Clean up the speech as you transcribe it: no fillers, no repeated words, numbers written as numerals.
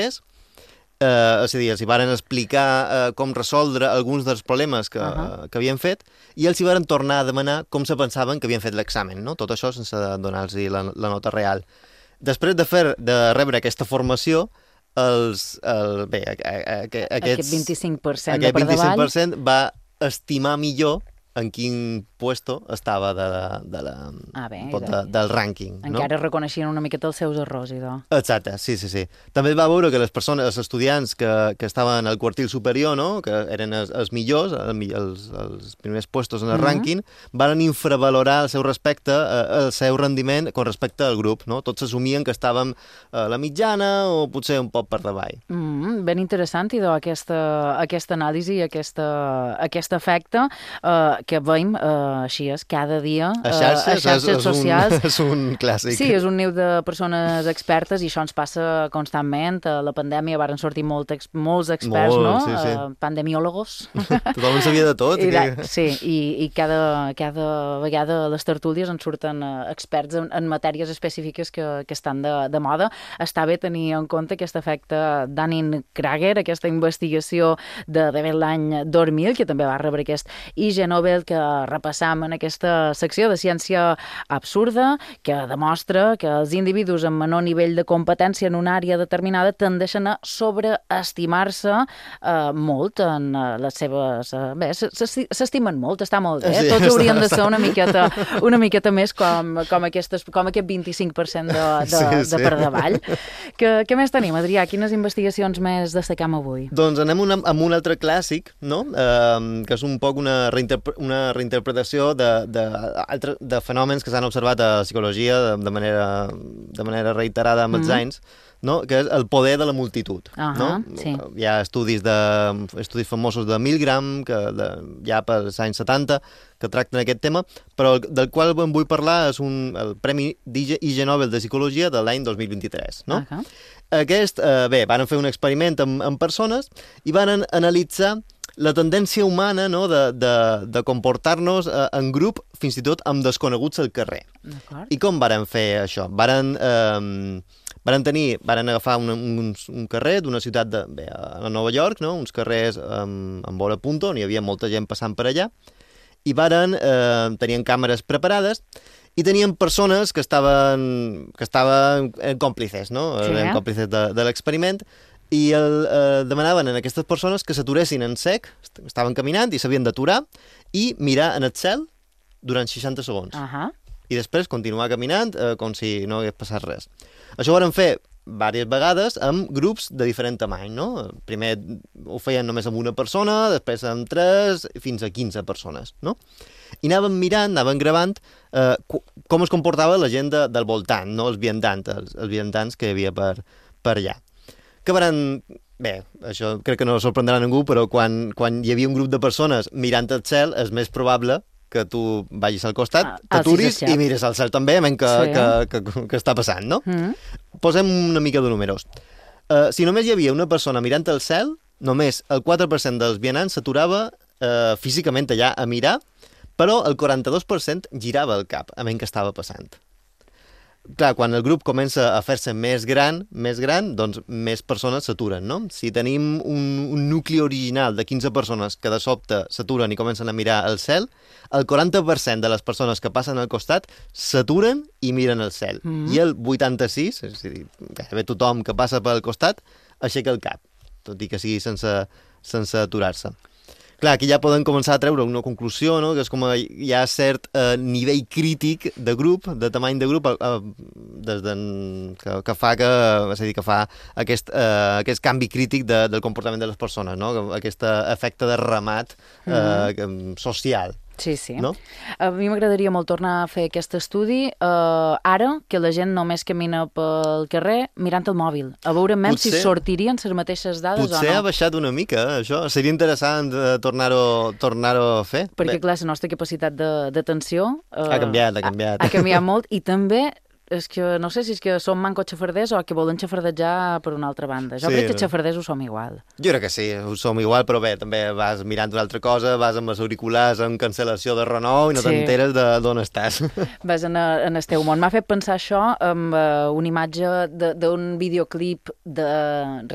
després, és a dir, els hi varen explicar com resoldre alguns dels problemes que havien fet i els hi varen tornar a demanar com se pensaven que havien fet l'examen, no? Tot això sense donar-los la nota real. Després de rebre aquesta formació, aquest 25% de per davall 25% va estimar millor en quin puesto estava del rànquing. Encara reconeixien una miqueta els seus errors, idò. Exacte, sí. També es va veure que els estudiants que estaven al quartil superior, no? Que eren els millors, els primers puestos en el rànquing, van infravalorar el seu rendiment con respecte al grup, no? Tots assumien que estàvem a la mitjana o potser un poc per davall. Ben interessant, idò, aquesta anàlisi i aquest efecte que veiem així cada dia a xarxes socials. És un clàssic. Sí, és un niu de persones expertes i això ens passa constantment. A la pandèmia varen sortir molts experts, no? Sí. Pandemiòlogos. Tothom sabia de tot. Sí, i cada vegada a les tertúlies en surten experts en matèries específiques que estan de moda. Està bé tenir en compte aquest efecte Dunning-Kruger, aquesta investigació de l'any 2000, que també va rebre aquest IG Nobel que repassam en aquesta secció de ciència absurda, que demostra que els individus amb menor nivell de competència en una àrea determinada tendeixen a sobreestimar-se molt en les seves... Bé, s'estimen molt, està molt bé. Sí, tots haurien de ser una miqueta més com aquest 25% de per davall. Què més tenim, Adrià? Quines investigacions més destacam avui? Doncs anem amb un altre clàssic, no? Que és un poc una reinterpretació de fenòmens que s'han observat a la psicologia de manera reiterada amb els anys, no? Que és el poder de la multitud. No? Sí. Hi ha estudis famosos de Milgram, ja pels anys 70, que tracten aquest tema, però del qual em vull parlar és el Premi IG Nobel de Psicologia de l'any 2023. No? Van fer un experiment amb persones i van analitzar la tendència humana, no, de comportar-nos en grup, fins i tot amb desconeguts al carrer. I com varen fer això? Varen agafar un carrer d'una ciutat a Nova York, no? Uns carrers amb hora punta, on hi havia molta gent passant per allà, i tenien càmeres preparades i tenien persones que estaven còmplices, no? Eren còmplices de l'experiment, i demanaven a aquestes persones que s'aturessin en sec, estaven caminant i s'havien d'aturar i mirar en el cel durant 60 segons. I després continuar caminant com si no hagués passat res. Això ho van fer diverses vegades amb grups de diferent tamany, no? Primer ho feien només amb una persona, després amb 3, fins a 15 persones, no? I anaven mirant, anaven gravant com es comportava la gent del voltant, no? Els viandants que hi havia per allà. Que això crec que no sorprendrà ningú, però quan hi havia un grup de persones mirant el cel, és més probable que tu vagis al costat, t'aturis i mires al cel també, que està passant, no? Posem una mica de números. Si només hi havia una persona mirant el cel, només el 4% dels vianants s'aturava físicament allà a mirar, però el 42% girava el cap a menys que estava passant. Clar, quan el grup comença a fer-se més gran, doncs més persones s'aturen, no? Si tenim un nucli original de 15 persones que de sobte s'aturen i comencen a mirar el cel, el 40% de les persones que passen al costat s'aturen i miren el cel. I el 86%, és a dir, gairebé tothom que passa pel costat, aixeca el cap, tot i que sigui sense aturar-se. Clar, aquí ja poden començar a treure una conclusió, no? Que és com hi ha cert nivell crític de grup, de tamany de grup, que fa aquest canvi crític del comportament de les persones, no? Aquest efecte de remat social. Sí. No? A mi m'agradaria molt tornar a fer aquest estudi ara que la gent només camina pel carrer mirant el mòbil, a veure si sortirien les mateixes dades o no. Potser ha baixat una mica, això. Seria interessant tornar-ho a fer. Perquè, clar, la nostra capacitat d'atenció ha canviat. Ha canviat molt i també és que no sé si és que som mancos xafarders o que volen xafardejar per una altra banda. Jo crec que xafarders ho som igual. Jo crec que sí, ho som igual, però bé, també vas mirant una altra cosa, vas amb els auriculars amb cancel·lació de renou i no t'enteres d'on estàs. Vas en el teu món. M'ha fet pensar això amb una imatge d'un videoclip de